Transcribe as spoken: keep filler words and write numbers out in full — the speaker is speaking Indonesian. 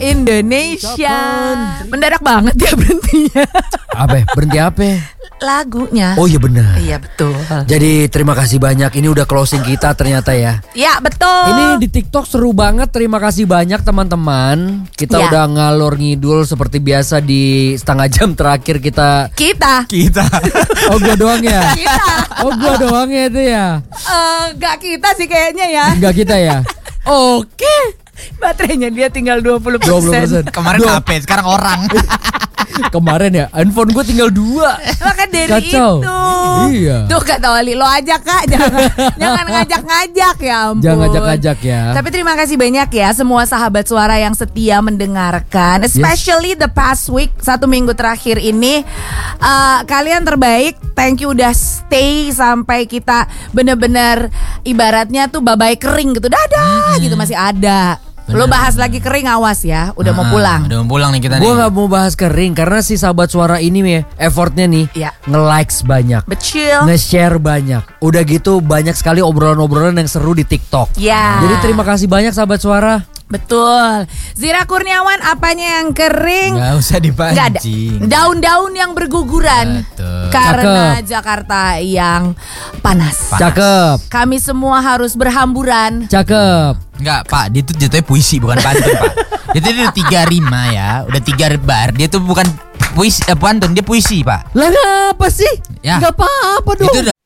Indonesia. Mendadak banget ya berhentinya. Apa? Berhenti apa? Lagunya. Oh iya benar. Iya betul. Jadi terima kasih banyak. Ini udah closing kita ternyata ya. Ya betul. Ini di TikTok seru banget. Terima kasih banyak teman-teman. Kita Ya. udah ngalor ngidul seperti biasa di setengah jam terakhir kita. Kita. Kita. Oh gua doang ya. Kita. Oh gua doang ya itu ya. Eh, Gak kita sih kayaknya ya. Enggak kita ya. Oke. Baterainya dia tinggal dua puluh dua puluh persen. persen. Kemarin Dua- H P, sekarang orang. Kemarin ya handphone gue tinggal dua. Maka dari Kacau. itu. Iya. Tuh kata Wali, lo aja Kak. Jangan, jangan ngajak-ngajak ya ampun. Jangan ngajak-ngajak ya. Tapi terima kasih banyak ya semua sahabat suara yang setia mendengarkan. Especially the past week, satu minggu terakhir ini. Uh, kalian terbaik. Thank you udah stay sampai kita bener-bener ibaratnya tuh babai kering gitu. Dadah gitu masih ada. Lo bahas lagi kering awas ya. Udah mau Ah, pulang. Udah mau pulang nih kita Gue nih. gak mau bahas kering karena si sahabat suara ini ya, effortnya nih Iya. nge-likes banyak, Becil. nge-share banyak. Udah gitu banyak sekali obrolan-obrolan yang seru di TikTok. Ya. Jadi terima kasih banyak sahabat suara. Betul. Zira Kurniawan, apanya yang kering? Nggak usah Nggak ada. dipancing. Daun-daun yang berguguran. Betul. Karena Jakarta yang panas. Panas. Cakep, Kami semua harus berhamburan. cakep. Enggak Pak, dia tuh jatuhnya puisi bukan pantun Pak. Dia tuh udah tiga rima ya, udah tiga bar. Dia tuh bukan puisi, eh, pantun, dia puisi Pak. Lah ngapa sih? Ya. Gak apa-apa dong. Itu